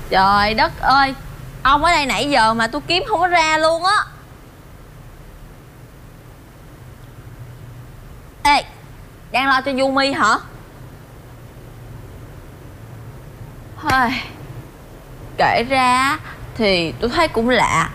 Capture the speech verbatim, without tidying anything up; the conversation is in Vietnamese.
Trời đất ơi, ông ở đây nãy giờ mà tôi kiếm không có ra luôn á. Ê, đang lo cho Yumi hả? Hơi, kể ra thì tôi thấy cũng lạ.